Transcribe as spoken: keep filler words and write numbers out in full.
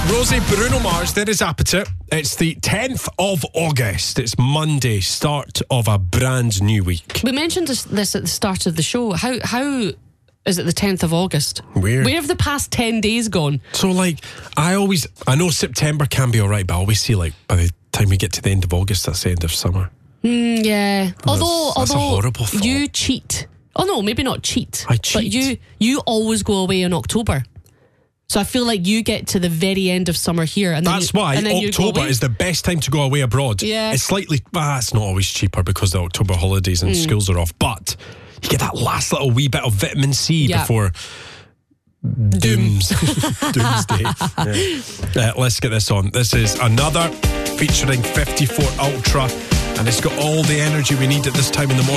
Rosie, Bruno Mars, there is Appetite. It's the tenth of August. It's Monday, start of a brand new week. We mentioned this, this at the start of the show. How how is it the tenth of August? Weird. Where have the past ten days gone? So, like, I always, I know September can be alright, but I always see, like, by the time we get to the end of August, that's the end of summer. Mm, yeah. Although, that's a although horrible thought. you cheat. Oh no, maybe not cheat. I cheat. But you you always go away in October. So I feel like you get to the very end of summer here, and then That's you, why and then you go October away. is the best time to go away abroad. Yeah. It's slightly, ah, it's not always cheaper because the October holidays and Mm. schools are off, but you get that last little wee bit of vitamin C Yeah. before dooms. Doomsday. Yeah. Uh, let's get this on. This is another featuring fifty-four Ultra, and it's got all the energy we need at this time in the morning.